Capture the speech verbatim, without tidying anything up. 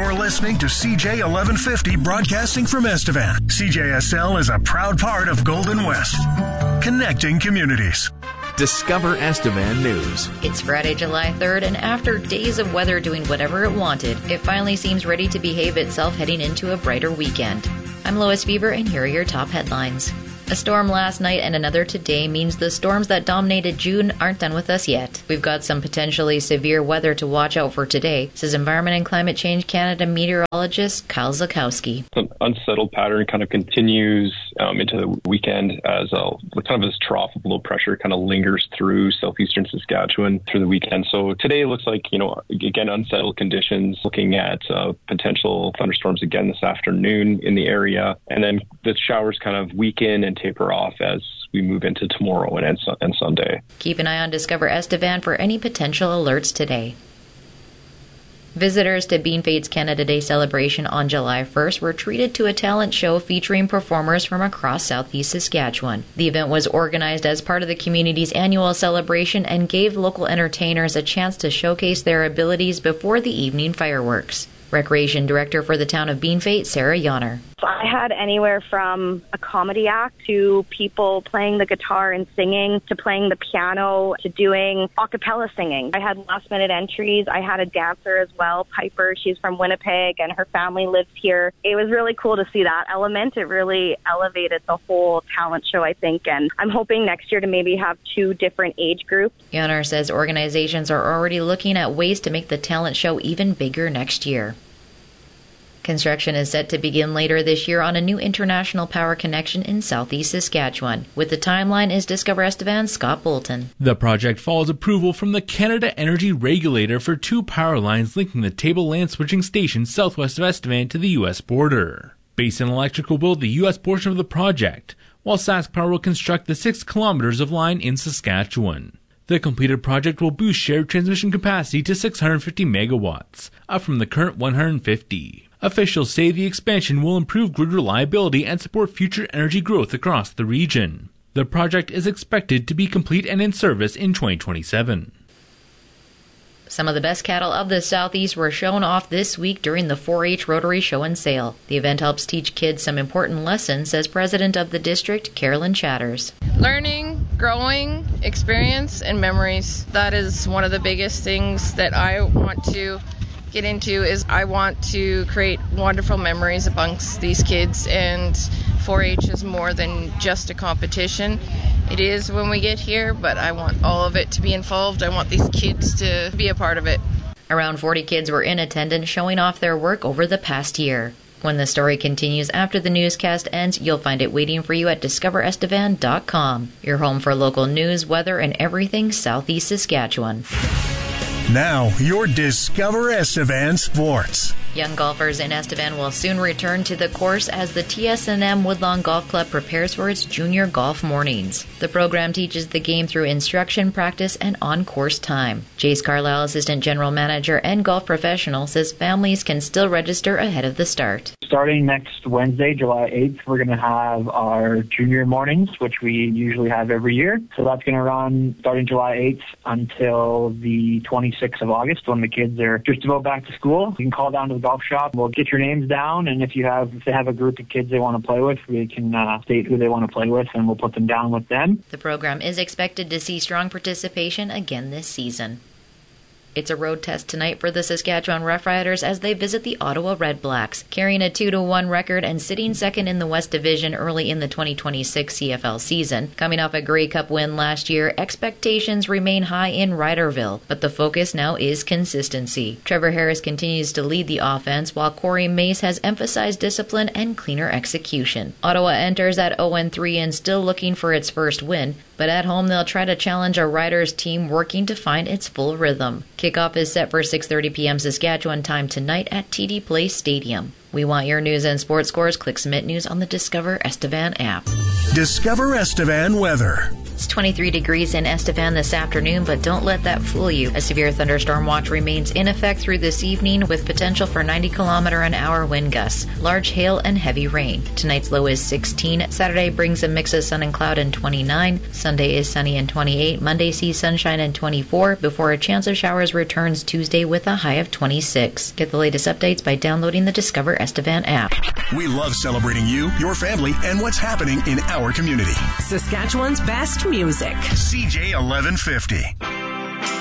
You're listening to C J eleven fifty broadcasting from Estevan. C J S L is a proud part of Golden West, connecting communities. Discover Estevan News. It's Friday, July third, and after days of weather doing whatever it wanted, it finally seems ready to behave itself heading into a brighter weekend. I'm Lois Bieber, and here are your top headlines. A storm last night and another today means the storms that dominated June aren't done with us yet. We've got some potentially severe weather to watch out for today, says Environment and Climate Change Canada meteorologist Kyle Zakowski. An unsettled pattern kind of continues um, into the weekend as a kind of this trough of low pressure kind of lingers through southeastern Saskatchewan through the weekend. So today looks like, you know, again, unsettled conditions, looking at uh, potential thunderstorms again this afternoon in the area. And then the showers kind of weaken and taper off as we move into tomorrow and, and Sunday. Keep an eye on Discover Estevan for any potential alerts today. Visitors to Bean Fate's Canada Day celebration on July first were treated to a talent show featuring performers from across southeast Saskatchewan. The event was organized as part of the community's annual celebration and gave local entertainers a chance to showcase their abilities before the evening fireworks. Recreation Director for the town of Bean Fate, Sarah Yonner. I had anywhere from a comedy act to people playing the guitar and singing to playing the piano to doing a cappella singing. I had last minute entries. I had a dancer as well, Piper. She's from Winnipeg and her family lives here. It was really cool to see that element. It really elevated the whole talent show, I think, and I'm hoping next year to maybe have two different age groups. Yonner says organizations are already looking at ways to make the talent show even bigger next year. Construction is set to begin later this year on a new international power connection in southeast Saskatchewan. With the timeline is Discover Estevan's Scott Bolton. The project follows approval from the Canada Energy Regulator for two power lines linking the Table-Land switching station southwest of Estevan to the U S border. Basin Electric will build the U S portion of the project, while SaskPower will construct the six kilometers of line in Saskatchewan. The completed project will boost shared transmission capacity to six hundred fifty megawatts, up from the current one hundred fifty. Officials say the expansion will improve grid reliability and support future energy growth across the region. The project is expected to be complete and in service in twenty twenty-seven. Some of the best cattle of the Southeast were shown off this week during the four H Rotary Show and Sale. The event helps teach kids some important lessons, says President of the district, Carolyn Chatters. Learning, growing, experience, and memories. That is one of the biggest things that I want to get into is I want to create wonderful memories amongst these kids, and four H is more than just a competition. It is when we get here, but I want all of it to be involved. I want these kids to be a part of it. Around forty kids were in attendance showing off their work over the past year. When the story continues after the newscast ends, you'll find it waiting for you at discover estevan dot com, your home for local news, weather, and everything southeast Saskatchewan. Now, your Discover Estevan Sports. Young golfers in Estevan will soon return to the course as the T S N M Woodlawn Golf Club prepares for its junior golf mornings. The program teaches the game through instruction, practice, and on-course time. Jace Carlisle, Assistant General Manager and golf professional, says families can still register ahead of the start. Starting next Wednesday, July eighth, we're going to have our junior mornings, which we usually have every year. So that's going to run starting July eighth until the twenty-sixth of August, when the kids are just about back to school. You can call down to the golf shop. We'll get your names down, and if you have if they have a group of kids they want to play with, we can uh, state who they want to play with, and we'll put them down with them. The program is expected to see strong participation again this season. It's a road test tonight for the Saskatchewan Roughriders as they visit the Ottawa Red Blacks. Carrying a two to one record and sitting second in the West Division early in the twenty twenty-six C F L season. Coming off a Grey Cup win last year, expectations remain high in Riderville, but the focus now is consistency. Trevor Harris continues to lead the offense, while Corey Mace has emphasized discipline and cleaner execution. Ottawa enters at oh and three and still looking for its first win, but at home they'll try to challenge a Riders team working to find its full rhythm. Kickoff is set for six thirty p.m. Saskatchewan time tonight at T D Place Stadium. We want your news and sports scores. Click Submit News on the Discover Estevan app. Discover Estevan weather. It's twenty-three degrees in Estevan this afternoon, but don't let that fool you. A severe thunderstorm watch remains in effect through this evening with potential for ninety kilometer an hour wind gusts, large hail, and heavy rain. Tonight's low is sixteen. Saturday brings a mix of sun and cloud and twenty-nine. Sunday is sunny and twenty-eight. Monday sees sunshine and twenty-four before a chance of showers returns Tuesday with a high of twenty-six. Get the latest updates by downloading the Discover Estevan app. We love celebrating you, your family, and what's happening in our community. Saskatchewan's best music. C J eleven fifty.